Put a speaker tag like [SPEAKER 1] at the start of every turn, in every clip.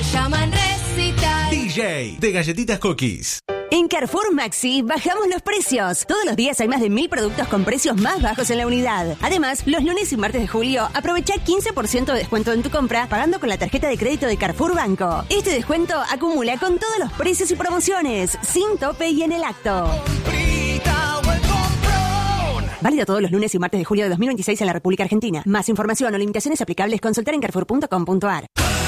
[SPEAKER 1] llaman recital.
[SPEAKER 2] DJ de Galletitas Cookies.
[SPEAKER 3] En Carrefour Maxi bajamos los precios. Todos los días hay más de 1000 productos con precios más bajos en la unidad. Además, los lunes y martes de julio, aprovecha 15% de descuento en tu compra pagando con la tarjeta de crédito de Carrefour Banco. Este descuento acumula con todos los precios y promociones, sin tope y en el acto. Válido todos los lunes y martes de julio de 2026 en la República Argentina. Más información o limitaciones aplicables, consultar en carrefour.com.ar.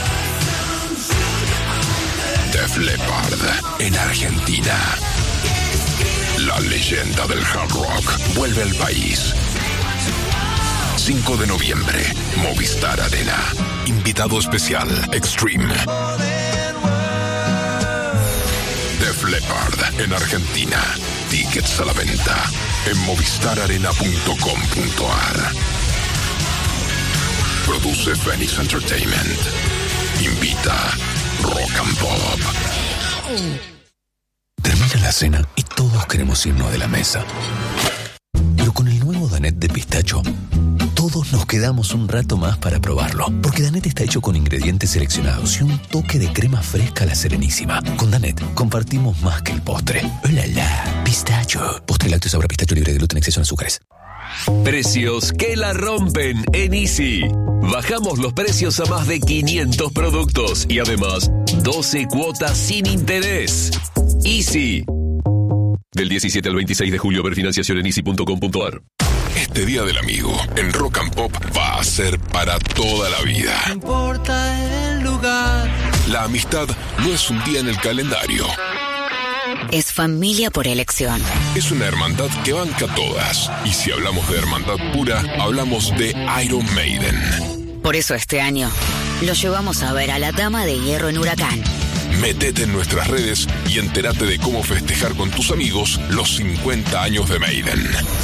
[SPEAKER 4] Def Leppard en Argentina. La leyenda del hard rock vuelve al país. 5 de noviembre, Movistar Arena. Invitado especial, Extreme. Def Leppard en Argentina. Tickets a la venta en movistararena.com.ar. Produce Venice Entertainment. Invita Rock and Pop. Termina la cena y todos queremos irnos de la mesa. Pero con el nuevo Danette de pistacho, todos nos quedamos un rato más para probarlo. Porque Danette está hecho con ingredientes seleccionados y un toque de crema fresca a la Serenísima. Con Danette compartimos más que el postre. ¡Hola, la! Pistacho. Postre lácteo sabor a pistacho libre de gluten, exceso en azúcares.
[SPEAKER 5] Precios que la rompen en Easy. Bajamos los precios a más de 500 productos y además 12 cuotas sin interés. Easy. Del 17 al 26 de julio, ver financiación en easy.com.ar. Este Día del Amigo en Rock and Pop va a ser para toda la vida.
[SPEAKER 6] No importa el lugar.
[SPEAKER 4] La amistad no es un día en el calendario.
[SPEAKER 7] Es familia por elección.
[SPEAKER 4] Es una hermandad que banca todas. Y si hablamos de hermandad pura, hablamos de Iron Maiden.
[SPEAKER 7] Por eso este año lo llevamos a ver a la Dama de Hierro en Huracán.
[SPEAKER 4] Métete en nuestras redes y entérate de cómo festejar con tus amigos los 50 años de Maiden.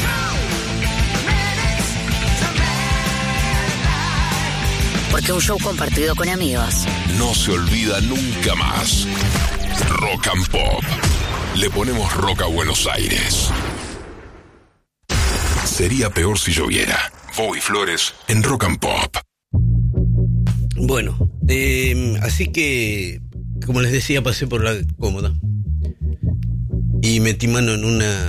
[SPEAKER 7] Porque un show compartido con amigos
[SPEAKER 4] no se olvida nunca más. Rock and Pop. Le ponemos rock a Buenos Aires. Sería peor si lloviera. Bobby Flores en Rock and Pop.
[SPEAKER 8] Bueno, así que, como les decía, pasé por la cómoda y metí mano en una,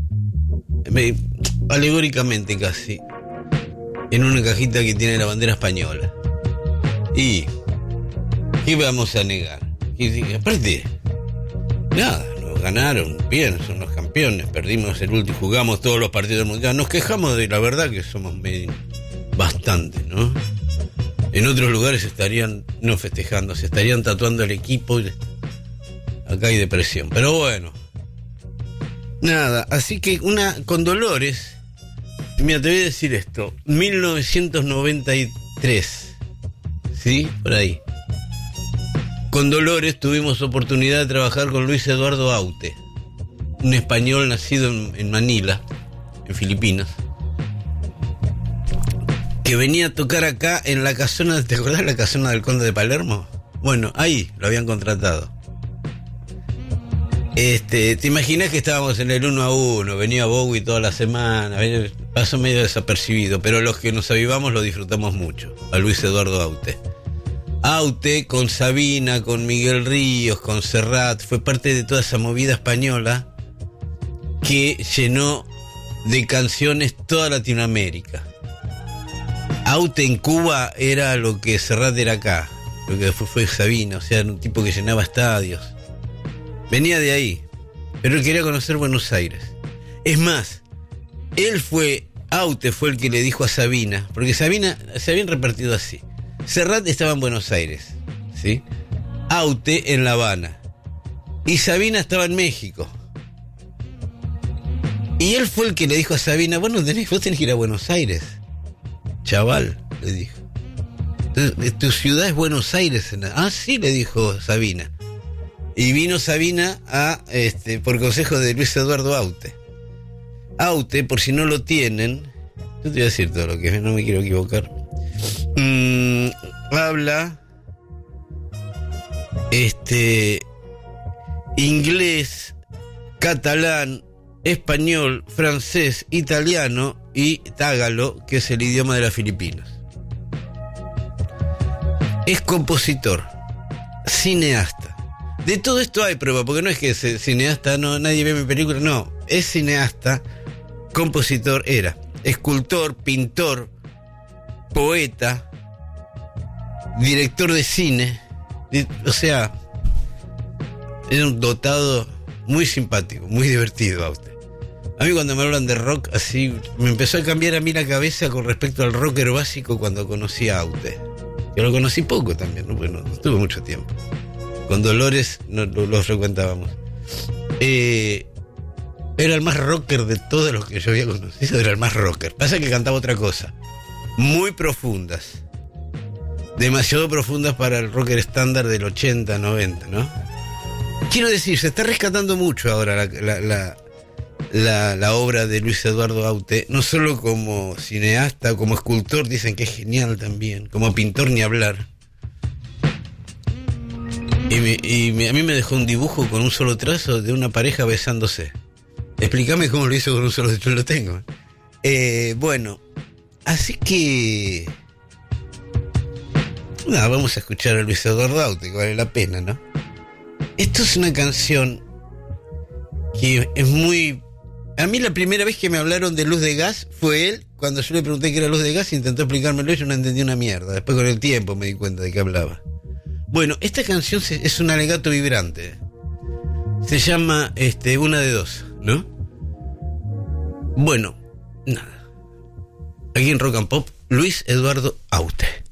[SPEAKER 8] alegóricamente casi, en una cajita que tiene la bandera española. Y ¿qué vamos a negar? Y aparte, nada, nos ganaron bien, son los campeones, perdimos el último, jugamos todos los partidos del mundial, nos quejamos de la verdad que somos bastante, ¿no? En otros lugares estarían no festejando, se estarían tatuando el equipo. Acá hay depresión, pero bueno, nada, así que con Dolores, mira, te voy a decir esto, 1993, ¿sí? Por ahí. Con Dolores tuvimos oportunidad de trabajar con Luis Eduardo Aute, un español nacido en Manila, en Filipinas, que venía a tocar acá en la casona, ¿te acordás la casona del Conde de Palermo? Bueno, ahí lo habían contratado. ¿Te imaginas que estábamos en el 1-1? Venía Bowie toda la semana, pasó medio desapercibido, pero los que nos avivamos lo disfrutamos mucho, a Luis Eduardo Aute. Aute con Sabina, con Miguel Ríos, con Serrat, fue parte de toda esa movida española que llenó de canciones toda Latinoamérica. Aute en Cuba era lo que Serrat era acá, lo que después fue Sabina, o sea, era un tipo que llenaba estadios. Venía de ahí, pero él quería conocer Buenos Aires. Es más, Aute fue el que le dijo a Sabina, porque Sabina se habían repartido así. Serrat estaba en Buenos Aires, ¿sí? Aute en La Habana. Y Sabina estaba en México. Y él fue el que le dijo a Sabina, bueno, vos tenés que ir a Buenos Aires. Chaval, le dijo. Tu ciudad es Buenos Aires. Ah, sí, le dijo Sabina. Y vino Sabina por consejo de Luis Eduardo Aute. Aute, por si no lo tienen, yo te voy a decir todo lo que es, no me quiero equivocar. Habla inglés, catalán, español, francés, italiano y tágalo, que es el idioma de las Filipinas. Es compositor, cineasta. De todo esto hay prueba, porque no es que es cineasta, no, nadie ve mi película, no. Es cineasta, compositor, era escultor, pintor, poeta, director de cine. O sea, era un dotado muy simpático, muy divertido a usted. A mí cuando me hablan de rock, así, me empezó a cambiar a mí la cabeza con respecto al rocker básico cuando conocí a Aute. Yo lo conocí poco también, ¿no? Porque no estuve mucho tiempo. Con Dolores lo frecuentábamos. Era el más rocker de todos los que yo había conocido, era el más rocker. Pasa que cantaba otra cosa. Muy profundas. Demasiado profundas para el rocker estándar del 80, 90, ¿no? Quiero decir, se está rescatando mucho ahora la obra de Luis Eduardo Aute, no solo como cineasta, como escultor, dicen que es genial también, como pintor ni hablar. Y a mí me dejó un dibujo con un solo trazo de una pareja besándose. Explícame cómo lo hizo con un solo trazo, yo lo tengo. Bueno, así que... nada, vamos a escuchar a Luis Eduardo Aute, que vale la pena, ¿no? Esto es una canción que es muy... A mí la primera vez que me hablaron de Luz de Gas fue él, cuando yo le pregunté qué era Luz de Gas, intentó explicármelo y yo no entendí una mierda. Después con el tiempo me di cuenta de qué hablaba. Bueno, esta canción es un alegato vibrante. Se llama Una de Dos, ¿no? Bueno, nada. Aquí en Rock and Pop, Luis Eduardo Aute.